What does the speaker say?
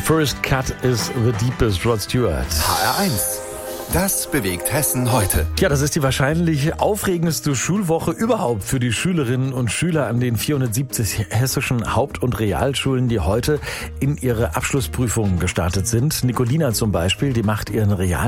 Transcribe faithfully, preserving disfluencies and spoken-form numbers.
First cut is the deepest, Rod Stewart. H R eins. Das bewegt Hessen heute. Ja, das ist die wahrscheinlich aufregendste Schulwoche überhaupt für die Schülerinnen und Schüler an den vierhundertsiebzig hessischen Haupt- und Realschulen, die heute in ihre Abschlussprüfungen gestartet sind. Nicolina zum Beispiel, die macht ihren Real